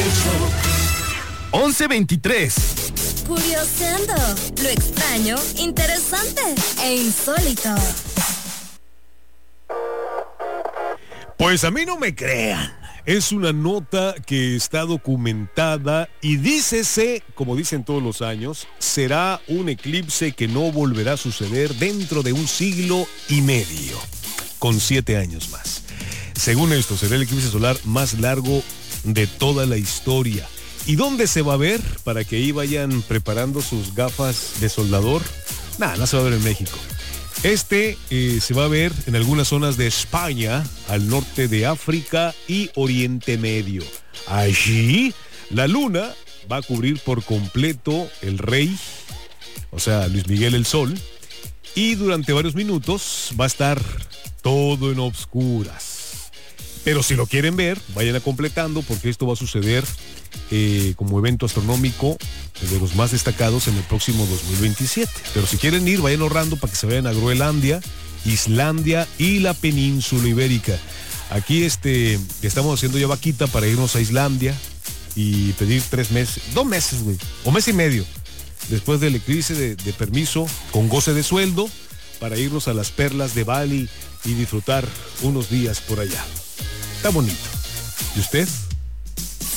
11:23. Curioseando, lo extraño, interesante e insólito. Pues a mí no me crean. Es una nota que está documentada y dícese, como dicen todos los años, será un eclipse que no volverá a suceder dentro de 1,5 siglos, con 7 años más. Según esto, será el eclipse solar más largo de toda la historia. ¿Y dónde se va a ver? Para que ahí vayan preparando sus gafas de soldador. No se va a ver en México. Se va a ver en algunas zonas de España, al norte de África y Oriente Medio. Allí, la luna va a cubrir por completo el rey, o sea, Luis Miguel el Sol, y durante varios minutos va a estar todo en obscuras. Pero si lo quieren ver, vayan a completando, porque esto va a suceder como evento astronómico de los más destacados en el próximo 2027. Pero si quieren ir, vayan ahorrando para que se vayan a Groenlandia, Islandia y la península ibérica. Aquí estamos haciendo ya vaquita para irnos a Islandia y pedir 3 meses, 2 meses, güey, o mes y medio, después del eclipse de permiso, con goce de sueldo, para irnos a las perlas de Bali y disfrutar unos días por allá. Está bonito. ¿Y usted?